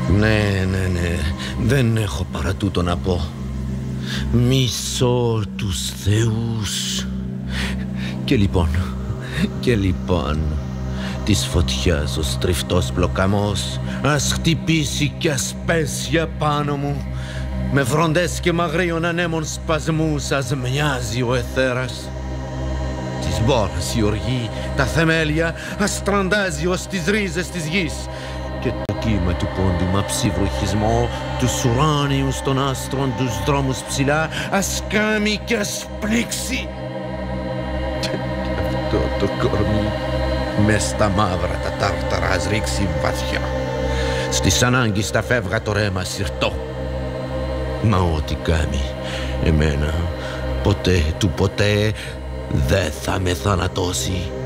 Ναι, δεν έχω παρά τούτο να πω. Μισώ τους θεούς. Και λοιπόν της φωτιάς ο στριφτός πλοκαμός ας χτυπήσει κι ας πέσει απάνω μου. Με βροντές και μαγρίων ανέμων σπασμούς ας μοιάζει ο αιθέρας. Της μπόρας η οργή, τα θεμέλια ας τραντάζει ως τις ρίζες της γης. Και το κύμα του πόντου με ψυβροχισμό τους ουράνιους των άστρων, τους δρόμους ψηλά ας κάμει και ας πλήξει. Και αυτό το κορμί μες στα μαύρα τα τάρταρα ας ρίξει βαθιά. Στις ανάγκης τα φεύγα το ρέμα συρτό. Μα ό,τι κάνει εμένα ποτέ του ποτέ δεν θα με θανατώσει.